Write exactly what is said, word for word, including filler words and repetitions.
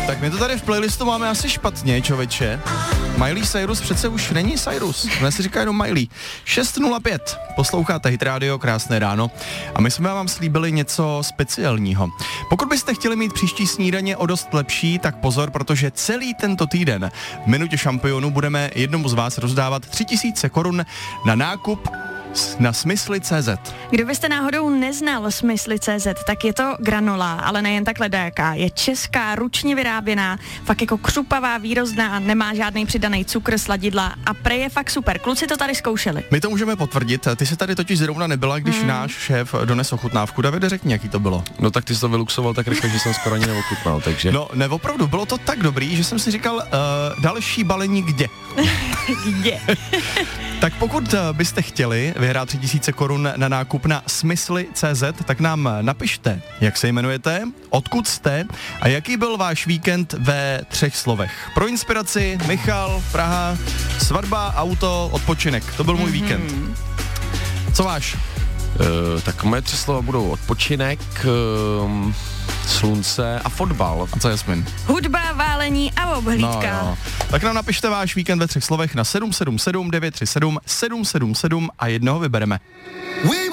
Tak my to tady v playlistu máme asi špatně, čověče. Miley Cyrus přece už není Cyrus, dnes si říká jenom Miley. šest nula pět, posloucháte Hit Radio, krásné ráno. A my jsme vám slíbili něco speciálního. Pokud byste chtěli mít příští snídaně o dost lepší, tak pozor, protože celý tento týden v Minutě šampionu budeme jednomu z vás rozdávat tři tisíce korun na nákup na smysly tečka cé zet. Kdybyste náhodou neznal smysly tečka cé zet, tak je to granola, ale nejen takhle jaká. Je česká, ručně vyráběná, fakt jako křupavá, výrozná, nemá žádný přidaný cukr, sladidla a prej je fakt super. Kluci to tady zkoušeli. My to můžeme potvrdit. Ty jsi tady totiž zrovna nebyla, když hmm. náš šéf dones ochutnávku. Davide, řekni, jaký to bylo. No tak ty jsi to vyluxoval tak rychle, že jsem skoro ani neochutnal, takže... No, ne, opravdu, bylo to tak dobrý, že jsem si říkal, uh, další balení kde? Kde? Tak pokud uh, byste chtěli vyhrát tři tisíce korun na nákup na smysly tečka cé zet, tak nám napište, jak se jmenujete, odkud jste a jaký byl váš víkend ve třech slovech. Pro inspiraci Michal, Praha, svatba, auto, odpočinek. To byl můj mm-hmm. víkend. Co máš? Uh, tak moje tři slova budou odpočinek, uh, slunce a fotbal. A co Jasmin? Hudba, válení a obhlídka. No, no. Tak nám napište váš víkend ve třech slovech na sedm sedm sedm devět tři sedm sedm sedm sedm a jednoho vybereme.